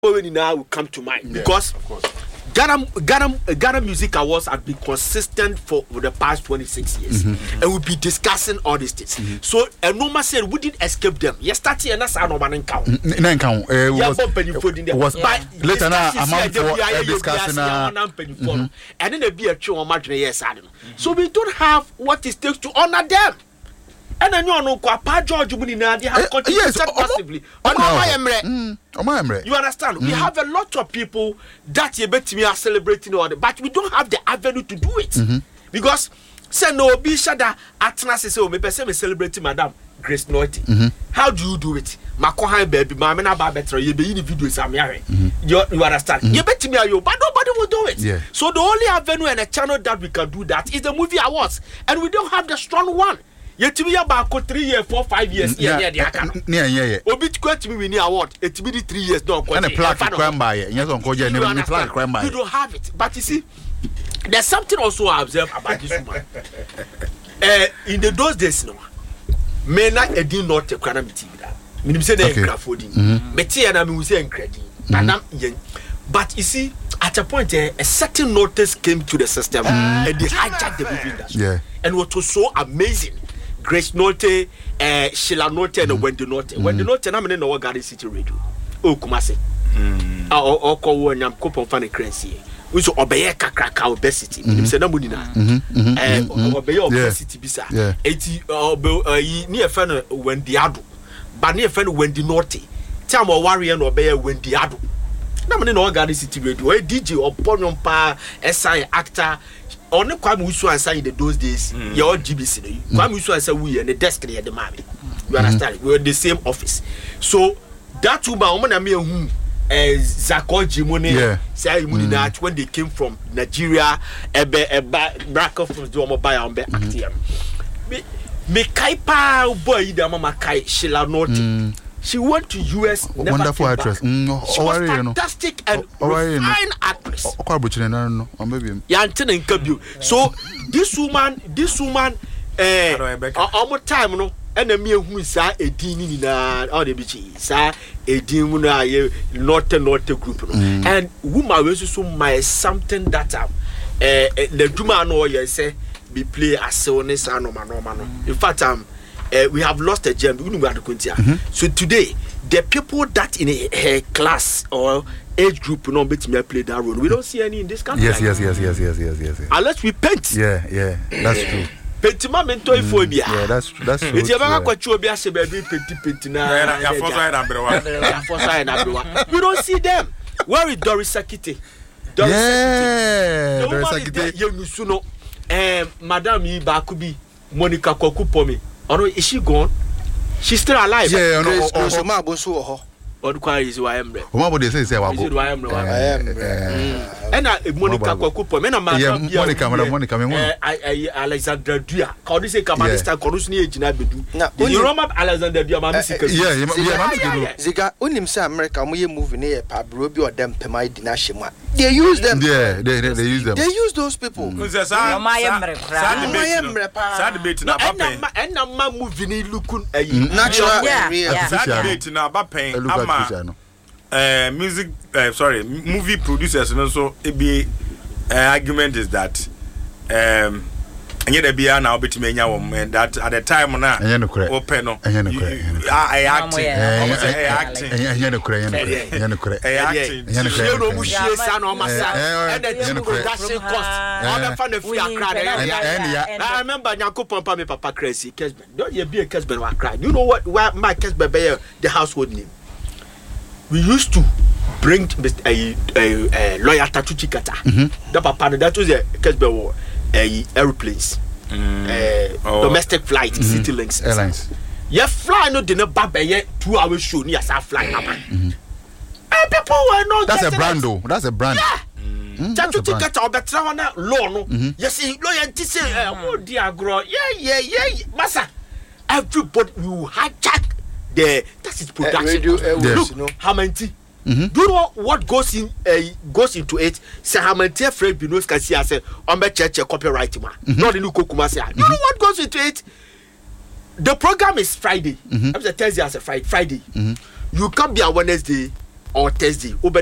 now will come to mind because Ghana Music Awards have been consistent for the past 26 years, and we'll be discussing all these things. So, Noma said we didn't escape them. Yesterday, and that's our normal encounter. Was later now amount for discussing and then there be a show yes, I don't know. So we don't have what it takes to honor them. And then you know, Pa George Munina, they have contributed massively. You understand? We have a lot of people that you bet me are celebrating all that, but we don't have the avenue to do it. Because say no be shada atna say o me person me celebrating Madam Grace Naughty. How do you do it? Makohan baby, mama na ba better you be in the videos am here. You understand? You bet me you, but nobody will do it. So the only avenue and a channel that we can do that is the movie awards, and we don't have the strong one. Yet to be about 3 years, 4, 5 years. Yeah. Obit quite me win award. It be 3 years. Don't and a plaque crime by it. You don't have it. But you see, there's something also I observe about this woman. In those days, no, men not a deal not a calamity. Meaning say they craftful. Betty and I mean we say credit. But you see, at a point, a certain notice came to the system and they hijacked the movie industry. And what was so amazing. Grace Naughty, Sheila Naughty, and Wendy Naughty. Wendy Naughty, I'm in the Garden City Radio. Oh, Kumasi. Or call one, I'm coupon funny crazy. We saw obey a crack obesity. You said, nobody now. Obey obesity, bisa. 80 near fan Wendy Adu, but near fan Wendy Naughty. Tell me, warrior and obey Wendy Adu. I'm in the Garden City Radio. A DJ or Ponion Pa, SI actor. On the Kwame Wusu answer in those days, your GBC. Kwame Wusu answer we and the desk near the mommy. You understand? We were in the same office. So that woman, Zako Jimone, say that when they came from Nigeria, a back of the Omobaya on Actium. Me Kaipa boy, the Mama Kai, Sheila Naughty. She went to US. Wonderful actress. She was fantastic and fine actress. So this woman, almost time no. And me who is a dini na all the bitches, sir, a dimuna not group. And woman was so my something that the Duma no say be play as so ne sa no. In fact we have lost a gem. So today, the people that in a class or age group no bet me play that role. We don't see any in this country. Yes. Unless we paint. Yeah, that's true. Pentima mento phobia. Yeah, that's true. It's about kwachu obi ase baby penti na. We don't see them. Where is Doris Sakite? Doris Sakite. You Madam Ibakubi, Monica Kokupomi. Or is she gone? She's still alive. Yeah, no. Or is why I'm there. What would they say? I am. And Monica Kokupo, Monica, Alexander Dua. How do you say Kamalista Corusni Jinabidu? You remember Alexander Dua? Yeah. Ziga, unim say America, we move near Pabrobi or them Pemai Dinashima. They use them. Yeah, they use them. They use those people. Sad debate now. And I'm moving looking natural. Movie producers and also a argument is that and yet there be now bit me and that at the time now open no I acting I remember Nyankopon pa me papa crazy Kesben don't you be a Kesben wa cry you know what why my Kesben be the household name. We used to bring a lawyer Tatuchi Kata. The papa that was a Kesbe airplanes, domestic flight, City Links Airlines. You fly no dinner baby 2 hours show near South fly. And people were not. That's a brand though. That's a brand. Tatuchi Kata or better one law no. Yes, lawyer say oh dear girl. Yeah. Massa. Everybody will hijack. That's his production. Look, Hamenti. Do you know what goes into it? Say Hamenti Fred Binos can see as a church copyright man. Not in Ukokuma. You know what goes into it? The program is Friday. I'm the Thursday as a Friday. You come be on Wednesday. or Thursday